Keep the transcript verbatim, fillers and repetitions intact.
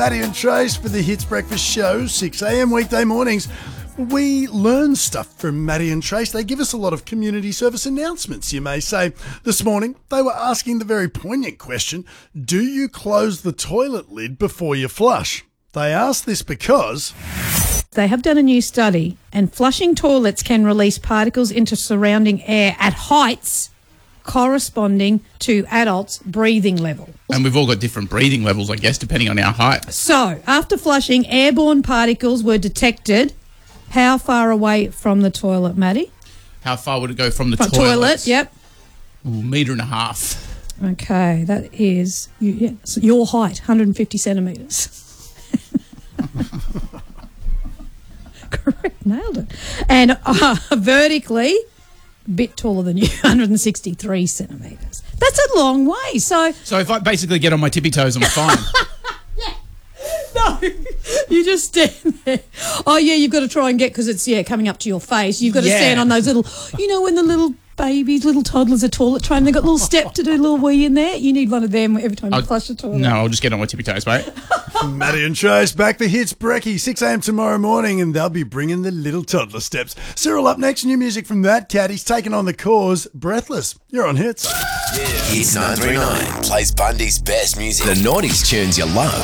Maddie and Trace for the Hits Breakfast Show, six a.m. weekday mornings. We learn stuff from Maddie and Trace. They give us a lot of community service announcements, you may say. This morning, they were asking the very poignant question, do you close the toilet lid before you flush? They asked this because they have done a new study, and flushing toilets can release particles into surrounding air at heights corresponding to adults' breathing level. And we've all got different breathing levels, I guess, depending on our height. So, after flushing, airborne particles were detected. How far away from the toilet, Maddie? How far would it go from the from toilet? Toilet, yep. Ooh, metre and a half. Okay, that is you, yeah, so your height, one hundred fifty centimetres. Correct, nailed it. And uh, vertically, a bit taller than you, one hundred sixty-three centimetres. That's a long way. So, so if I basically get on my tippy toes, I'm fine. Yeah. No, you just stand there. Oh, yeah, you've got to try and get, because it's, yeah, coming up to your face. You've got to Yeah. stand on those little, you know, when the little babies, little toddlers are toilet trained, they've got a little step to do a little wee in there. You need one of them every time you I'll, flush the toilet. No, I'll just get on my tippy toes, mate. Maddie and Trace back for Hits Brekkie, six a.m. tomorrow morning, and they'll be bringing the little toddler steps. Cyril up next, new music from that cat. He's taken on the cause, Breathless. You're on Hits. Yeah. Hits nine three nine plays Bundy's best music. The noughties tunes you love.